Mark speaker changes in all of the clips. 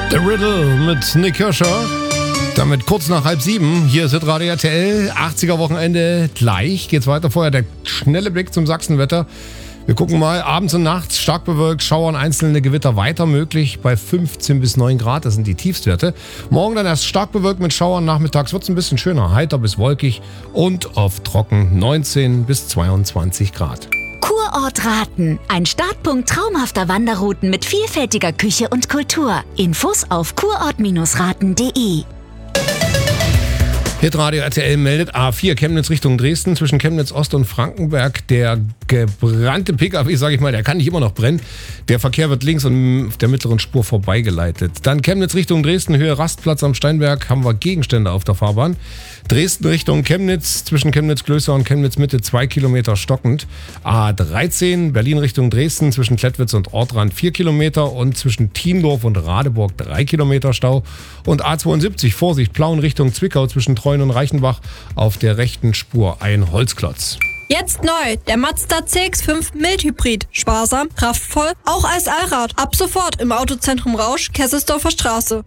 Speaker 1: The Riddle mit Nick Kirscher. Damit kurz nach 6:30. Hier ist Radio RTL. 80er Wochenende. Gleich geht's weiter. Vorher der schnelle Blick zum Sachsenwetter. Wir gucken mal, abends und nachts stark bewölkt, Schauer und einzelne Gewitter weiter möglich bei 15 bis 9 Grad, das sind die Tiefstwerte. Morgen dann erst stark bewölkt mit Schauern, nachmittags wird es ein bisschen schöner, heiter bis wolkig und oft trocken, 19 bis 22 Grad.
Speaker 2: Kurort Raten, ein Startpunkt traumhafter Wanderrouten mit vielfältiger Küche und Kultur. Infos auf kurort-raten.de.
Speaker 1: Hitradio RTL meldet A4 Chemnitz Richtung Dresden, zwischen Chemnitz Ost und Frankenberg. Der gebrannte PKW, sage ich mal, der kann nicht immer noch brennen. Der Verkehr wird links und auf der mittleren Spur vorbeigeleitet. Dann Chemnitz Richtung Dresden, Höhe Rastplatz am Steinberg, haben wir Gegenstände auf der Fahrbahn. Dresden Richtung Chemnitz, zwischen Chemnitz-Klöster und Chemnitz-Mitte 2 Kilometer stockend. A13 Berlin Richtung Dresden, zwischen Klettwitz und Ortrand 4 Kilometer und zwischen Thiendorf und Radeburg 3 Kilometer Stau. Und A72 Vorsicht, Plauen Richtung Zwickau, zwischen Treuen und Reichenbach auf der rechten Spur ein Holzklotz.
Speaker 3: Jetzt neu, der Mazda CX-5 Mildhybrid. Sparsam, kraftvoll, auch als Allrad. Ab sofort im Autozentrum Rausch, Kesselsdorfer Straße.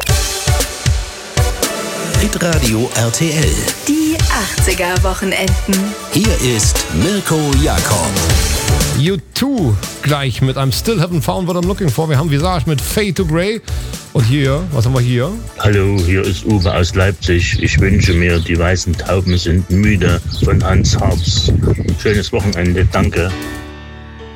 Speaker 4: Hitradio RTL.
Speaker 2: Die 80er Wochenenden.
Speaker 4: Hier ist Mirko Jakob.
Speaker 1: U2 gleich mit I'm Still Haven't Found What I'm Looking For. Wir haben Visage mit Fade to Grey. Und hier, was haben wir hier?
Speaker 5: Hallo, hier ist Uwe aus Leipzig. Ich wünsche mir, die weißen Tauben sind müde von Hans Harps. Schönes Wochenende, danke.